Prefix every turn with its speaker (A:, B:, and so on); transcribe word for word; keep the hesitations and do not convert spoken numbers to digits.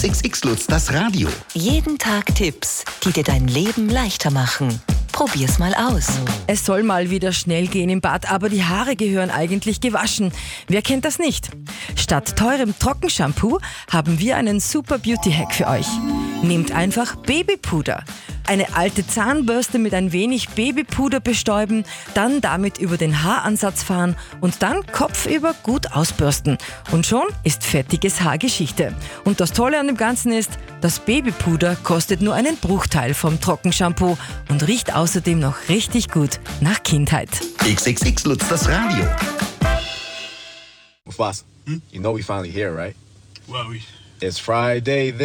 A: X X X Lutz, das Radio.
B: Jeden Tag Tipps, die dir dein Leben leichter machen. Probier's mal aus.
C: Es soll mal wieder schnell gehen im Bad, aber die Haare gehören eigentlich gewaschen. Wer kennt das nicht? Statt teurem Trockenshampoo haben wir einen super Beauty-Hack für euch. Nehmt einfach Babypuder. Eine alte Zahnbürste mit ein wenig Babypuder bestäuben, dann damit über den Haaransatz fahren und dann kopfüber gut ausbürsten. Und schon ist fettiges Haar Geschichte. Und das Tolle an dem Ganzen ist, das Babypuder kostet nur einen Bruchteil vom Trockenshampoo und riecht außerdem noch richtig gut nach Kindheit.
A: X X X Lutz, das Radio.
D: Mufasa, hmm? You know we finally here, right?
E: Well, we...
D: It's Friday.